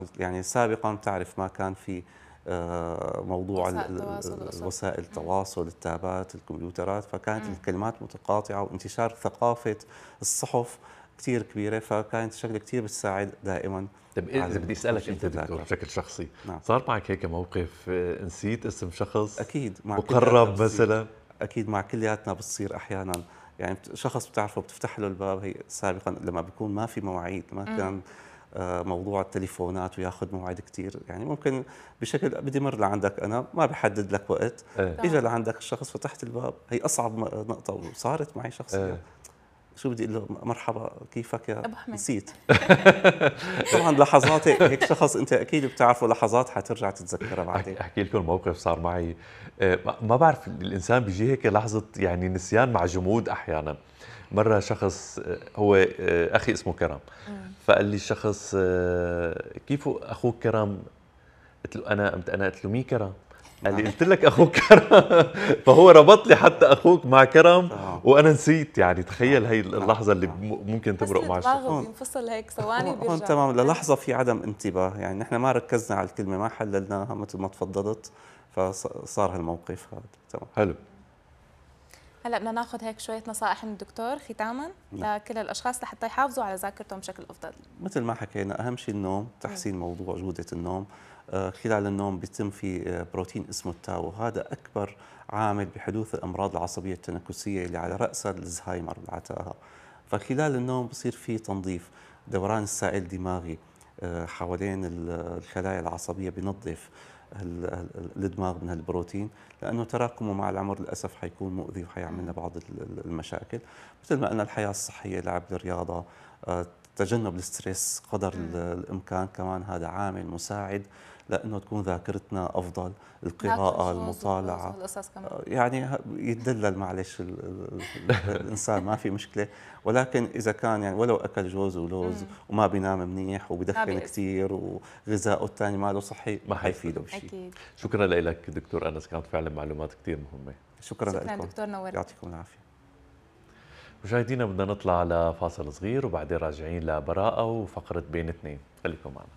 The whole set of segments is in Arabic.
يعني سابقا بتعرف ما كان في موضوع وسائل التواصل القصص. وسائل مم. التواصل، التابات، الكمبيوترات، فكانت مم. الكلمات متقاطعة، وانتشار ثقافة الصحف كثير كبيرة، فكانت شغلة كثير بتساعد دائما طب على إذا بدي أسألك تنشيط أنت دكتور الذاكرة. بشكل شخصي، نعم. صار معك هيك موقف نسيت اسم شخص أكيد مع كلياتنا مقرب بتصير. مثلا؟ أكيد مع كلياتنا بتصير أحيانا، يعني شخص بتعرفه بتفتح له الباب. هي سابقا لما بيكون ما في مواعيد، ما مم. كان موضوع التليفونات وياخذ مواعيد كثير، يعني ممكن بشكل بدي مر لعندك انا ما بحدد لك وقت، ايه اجى تمام. لعندك الشخص فتحت الباب. هي اصعب نقطه وصارت معي شخصيا. ايه شو بدي اقول له؟ مرحبا كيفك يا ابو حميد. نسيت. طبعا لحظات هيك شخص انت اكيد بتعرفه، لحظات حترجع تتذكرها بعدين. احكي لكم موقف صار معي. ما بعرف، الانسان بيجي هيك لحظه يعني نسيان مع جمود احيانا. مره شخص هو اخي اسمه كرم، مم. فقال لي الشخص كيف اخوك كرم؟ قلت له انا قلت له مين كرم؟ قال لي نعم. قلت لك اخوك كرم. فهو ربط لي حتى اخوك مع كرم تمام. وانا نسيت. يعني نعم. تخيل هي نعم. اللحظه اللي نعم. ممكن بس تمرق مع الشخص. دماغه هون بينفصل هيك ثواني هون وبيرجع. تمام، للحظة في عدم انتباه، يعني نحن ما ركزنا على الكلمة، ما حللناها مثل ما تفضلت، فصار هالموقف هذا. تمام. حلو. هلا بدنا ناخذ هيك شويه نصائح من الدكتور ختاما نعم. لكل الاشخاص لحتى يحافظوا على ذاكرتهم بشكل افضل. مثل ما حكينا، أهم شيء النوم، تحسين موضوع جودة النوم. خلال النوم بيتم في بروتين اسمه التاو، هذا أكبر عامل بحدوث الأمراض العصبية التنكسية اللي على رأسها الزهايمر العتاهة. فخلال النوم بصير في تنظيف، دوران السائل الدماغي حوالين الخلايا العصبية، بنظف الدماغ من هالبروتين، لأنه تراكمه مع العمر للأسف حيكون مؤذي وحيعمل لنا بعض المشاكل. مثل ما قلنا الحياة الصحية، لعب الرياضة، تجنب الستريس قدر الإمكان، كمان هذا عامل مساعد لأنه تكون ذاكرتنا أفضل. القراءة، المطالعة، والقصص كمان. يعني يتدلل معلش الإنسان ما في مشكلة، ولكن إذا كان يعني ولو أكل جوز ولوز وما بينام منيح وبدخن كثير وغذائه الثاني ما له صحي، ما حيفيده بشيء. اكيد. شكرا لك دكتور أنس، كانت فعلا معلومات كثير مهمة. شكرا شكرا لكم، دكتور، نورت. يعطيكم العافية. مشاهدينا بدنا نطلع لفاصل صغير وبعدين راجعين لبراءة وفقرة بين اثنين، خليكم معنا.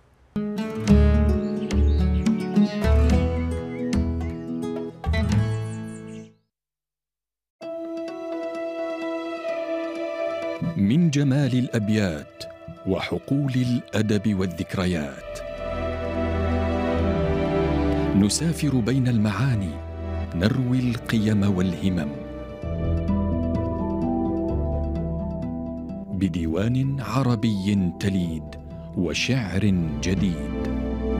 من جمال الأبيات وحقول الأدب والذكريات نسافر بين المعاني، نروي القيم والهمم بديوان عربي تليد وشعر جديد.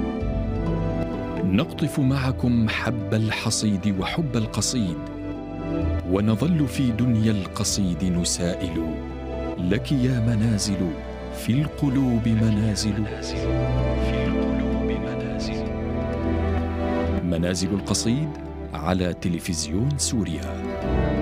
نقطف معكم حب الحصيد وحب القصيد، ونظل في دنيا القصيد نسائل لك يا منازل في القلوب منازل. منازل القصيد على تلفزيون سوريا.